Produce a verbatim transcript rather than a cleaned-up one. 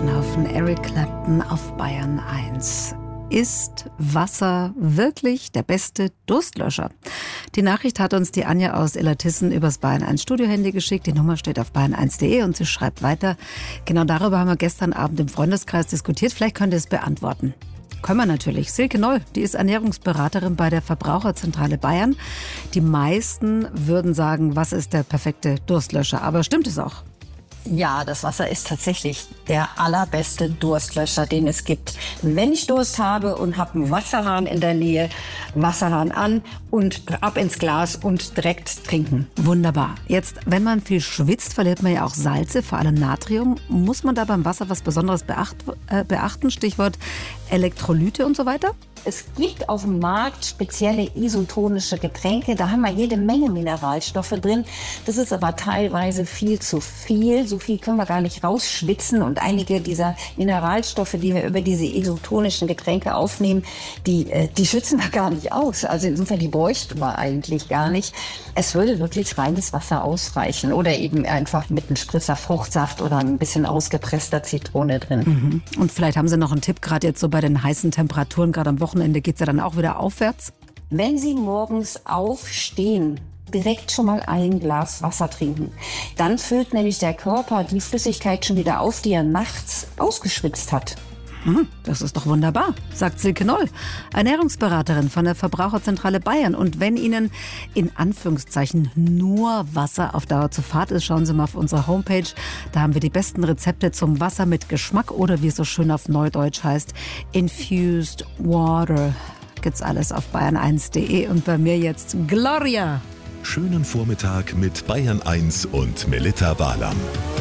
Now von Eric Clapton auf Bayern eins. Ist Wasser wirklich der beste Durstlöscher? Die Nachricht hat uns die Anja aus Illertissen übers Bayern eins Studiohandy geschickt. Die Nummer steht auf bayern eins punkt de und sie schreibt weiter. Genau darüber haben wir gestern Abend im Freundeskreis diskutiert. Vielleicht könnt ihr es beantworten. Können wir natürlich. Silke Noll, die ist Ernährungsberaterin bei der Verbraucherzentrale Bayern. Die meisten würden sagen, was ist der perfekte Durstlöscher? Aber stimmt es auch? Ja, das Wasser ist tatsächlich der allerbeste Durstlöscher, den es gibt. Wenn ich Durst habe und habe einen Wasserhahn in der Nähe, Wasserhahn an und ab ins Glas und direkt trinken. Wunderbar. Jetzt, wenn man viel schwitzt, verliert man ja auch Salze, vor allem Natrium. Muss man da beim Wasser was Besonderes beacht, äh, beachten? Stichwort Elektrolyte und so weiter? Es gibt auf dem Markt spezielle isotonische Getränke. Da haben wir jede Menge Mineralstoffe drin. Das ist aber teilweise viel zu viel. So viel können wir gar nicht rausschwitzen. Und einige dieser Mineralstoffe, die wir über diese isotonischen Getränke aufnehmen, die, die schwitzen wir gar nicht aus. Also insofern, die bräuchten wir eigentlich gar nicht. Es würde wirklich reines Wasser ausreichen. Oder eben einfach mit einem Spritzer Fruchtsaft oder ein bisschen ausgepresster Zitrone drin. Mhm. Und vielleicht haben Sie noch einen Tipp, gerade jetzt so bei den heißen Temperaturen, gerade am Wochenende. Wochenende geht es ja dann auch wieder aufwärts? Wenn Sie morgens aufstehen, direkt schon mal ein Glas Wasser trinken. Dann füllt nämlich der Körper die Flüssigkeit schon wieder auf, die er nachts ausgeschwitzt hat. Hm, das ist doch wunderbar, sagt Silke Noll, Ernährungsberaterin von der Verbraucherzentrale Bayern. Und wenn Ihnen in Anführungszeichen nur Wasser auf Dauer zu fad ist, schauen Sie mal auf unsere Homepage. Da haben wir die besten Rezepte zum Wasser mit Geschmack oder wie es so schön auf Neudeutsch heißt, Infused Water. Gibt's alles auf bayern eins punkt de und bei mir jetzt Gloria. Schönen Vormittag mit Bayern eins und Melitta Wahlam.